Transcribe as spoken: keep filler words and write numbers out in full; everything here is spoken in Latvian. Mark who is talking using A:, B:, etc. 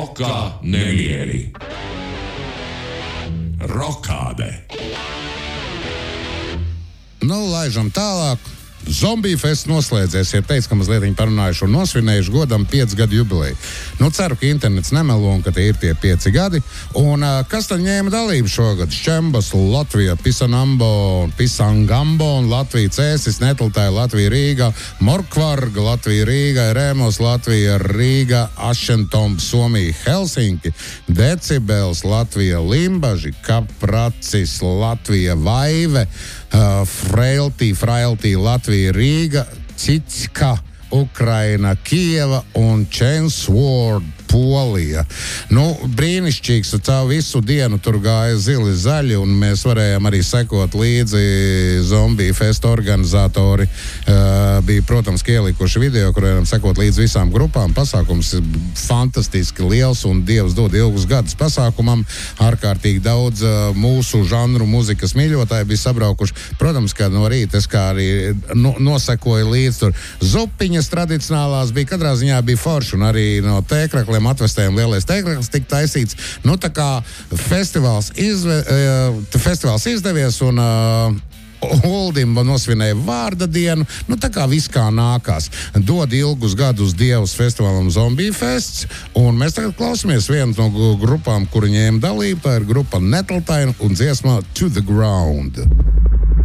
A: Roka nemieri. Rokāde.
B: Nu, laižam tālāk. Zombiju fests noslēdzies, ir teicis, ka mazliet viņi parunājuši un nosvinējuši godam piecu gadu jubileju. Nu, ceru, ka internets nemelo un ka tie ir tie pieci gadi. Un uh, kas tad ņēma dalību šogad? Šķembas, Latvija, Pisanambo, Pisangambo un Latvija Cēsis, Netltāja, Latvija Rīga, Morkvarga, Latvija Rīga, Rēmos, Latvija Rīga, Ašentom, Somija, Helsinki, Decibels, Latvija Limbaži, Kapracis, Latvija Vaive, uh, Frailtī, Frailtī, Latvija Rīga, Cicka, Ukraina, Kieva un Chainsword, Polija. Nu, brīnišķīgs, caur visu dienu tur gāja zili zaļi, un mēs varējām arī sekot līdzi zombiju festa organizatori. Uh, bija, protams, ielikuši video, kur varam sekot līdzi visām grupām. Pasākums ir fantastiski liels, un Dievs dod ilgus gadus pasākumam. Ārkārtīgi daudz uh, mūsu žanru muzikas mīļotāji bija sabraukuši. Protams, ka no rīta es kā arī no, nosekoju līdzi tur. Zupiņas tradicionālās bija, katrā ziņā bija forši, un arī no tēkrakliem atvestējiem lielais tēkrakls tika taisīts. Nu, tā kā festivāls, izve, uh, festivāls izdevies, un uh, Uldim nosvinēja vārda dienu, nu tā kā viss kā nākās. Dod ilgus gadus Dievs festivālam Zombiju fests, un mēs tagad klausamies vienu no grupām, kuru ņēma dalību, tā ir grupa Netltāja un dziesmā To The Ground.